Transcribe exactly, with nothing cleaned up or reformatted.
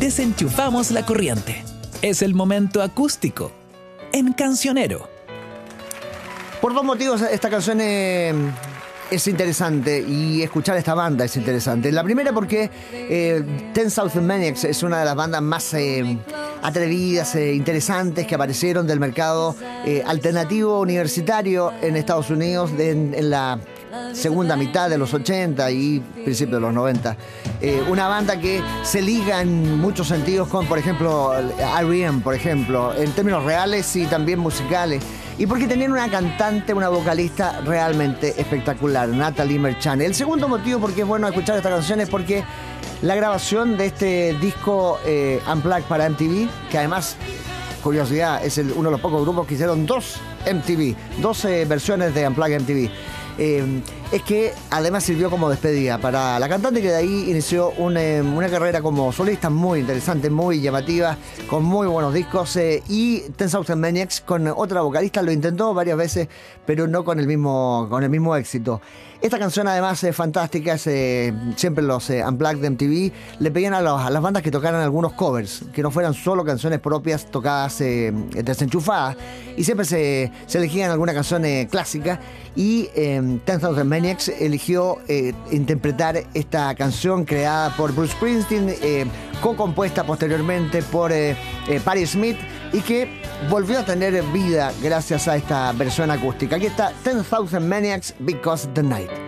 desenchufamos la corriente. Es el momento acústico en Cancionero. Por dos motivos esta canción eh, es interesante y escuchar esta banda es interesante. La primera porque eh, Ten Thousand Maniacs es una de las bandas más eh, atrevidas, eh, interesantes que aparecieron del mercado eh, alternativo universitario en Estados Unidos de, en, en la segunda mitad de los ochenta y principios de los noventa. Eh, una banda que se liga en muchos sentidos con, por ejemplo, R E M, por ejemplo, en términos reales y también musicales. Y porque tenían una cantante, una vocalista realmente espectacular, Natalie Merchant. El segundo motivo por qué es bueno escuchar esta canción es porque la grabación de este disco eh, Unplugged para M T V, que además, curiosidad, es el, uno de los pocos grupos que hicieron dos M T V, dos eh, versiones de Unplugged M T V. Eh, es que además sirvió como despedida para la cantante, que de ahí inició una, una carrera como solista muy interesante, muy llamativa, con muy buenos discos, eh, y Ten Thousand Maniacs con otra vocalista lo intentó varias veces, pero no con el mismo, con el mismo éxito. Esta canción además es fantástica, es, eh, siempre los eh, Unplugged de M T V le pedían a, los, a las bandas que tocaran algunos covers, que no fueran solo canciones propias tocadas eh, desenchufadas, y siempre se, se elegían alguna canción eh, clásica, y eh, Ten Thousand Maniacs eligió eh, interpretar esta canción creada por Bruce Springsteen, eh, co-compuesta posteriormente por eh, eh, Patti Smith, y que volvió a tener vida gracias a esta versión acústica. Aquí está Ten Thousand Maniacs, Because the Night.